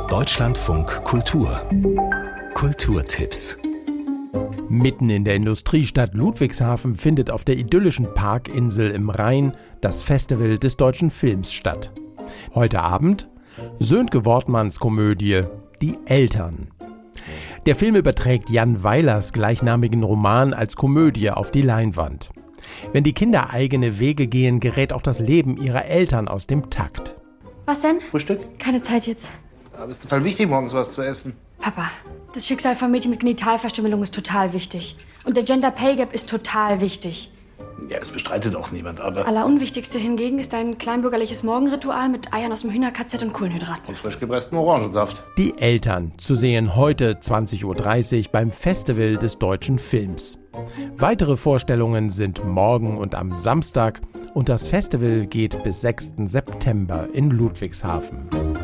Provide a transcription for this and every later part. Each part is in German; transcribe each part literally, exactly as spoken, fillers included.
Deutschlandfunk Kultur. Kulturtipps. Mitten in der Industriestadt Ludwigshafen findet auf der idyllischen Parkinsel im Rhein das Festival des deutschen Films statt. Heute Abend Sönke Wortmanns Komödie Die Eltern. Der Film überträgt Jan Weilers gleichnamigen Roman als Komödie auf die Leinwand. Wenn die Kinder eigene Wege gehen, gerät auch das Leben ihrer Eltern aus dem Takt. Was denn? Frühstück? Keine Zeit jetzt. Aber es ist total wichtig, morgens was zu essen. Papa, das Schicksal von Mädchen mit Genitalverstümmelung ist total wichtig. Und der Gender Pay Gap ist total wichtig. Ja, es bestreitet auch niemand, Das aber... Allerunwichtigste hingegen ist ein kleinbürgerliches Morgenritual mit Eiern aus dem Hühner-K Z und Kohlenhydraten. Und frisch gepressten Orangensaft. Die Eltern zu sehen heute zwanzig Uhr dreißig beim Festival des deutschen Films. Weitere Vorstellungen sind morgen und am Samstag und das Festival geht bis sechsten September in Ludwigshafen.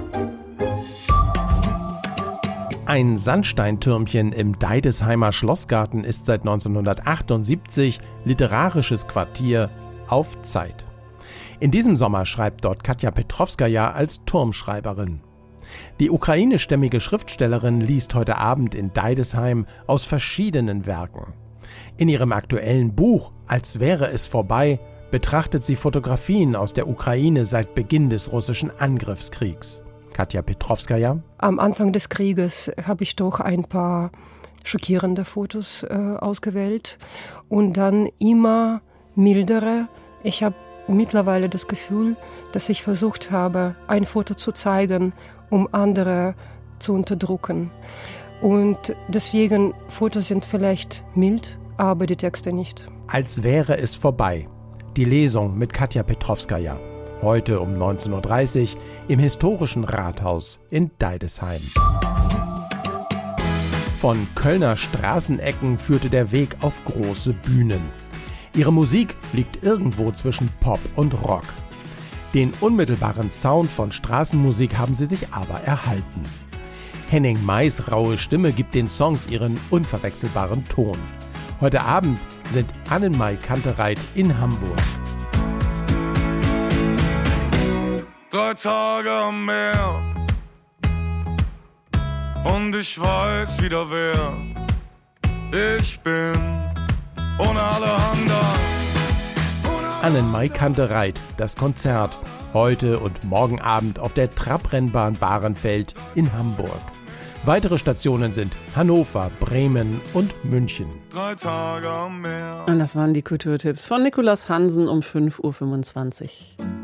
Ein Sandsteintürmchen im Deidesheimer Schlossgarten ist seit neunzehnhundertachtundsiebzig literarisches Quartier auf Zeit. In diesem Sommer schreibt dort Katja Petrowskaja als Turmschreiberin. Die ukrainischstämmige Schriftstellerin liest heute Abend in Deidesheim aus verschiedenen Werken. In ihrem aktuellen Buch Als wäre es vorbei betrachtet sie Fotografien aus der Ukraine seit Beginn des russischen Angriffskriegs. Katja Petrowskaja. Am Anfang des Krieges habe ich doch ein paar schockierende Fotos äh, ausgewählt und dann immer mildere. Ich habe mittlerweile das Gefühl, dass ich versucht habe, ein Foto zu zeigen, um andere zu unterdrücken. Und deswegen, Fotos sind vielleicht mild, aber die Texte nicht. Als wäre es vorbei. Die Lesung mit Katja Petrowskaja. Heute um neunzehn Uhr dreißig im historischen Rathaus in Deidesheim. Von Kölner Straßenecken führte der Weg auf große Bühnen. Ihre Musik liegt irgendwo zwischen Pop und Rock. Den unmittelbaren Sound von Straßenmusik haben sie sich aber erhalten. Henning Mays raue Stimme gibt den Songs ihren unverwechselbaren Ton. Heute Abend sind Annenmai Kantereit in Hamburg. Drei Tage am Meer und ich weiß wieder wer ich bin, ohne alle anderen. Annenmai Kantereit, das Konzert, heute und morgen Abend auf der Trabrennbahn Bahrenfeld in Hamburg. Weitere Stationen sind Hannover, Bremen und München. Drei Tage am Meer. Und das waren die Kulturtipps von Nicolas Hansen um fünf Uhr fünfundzwanzig.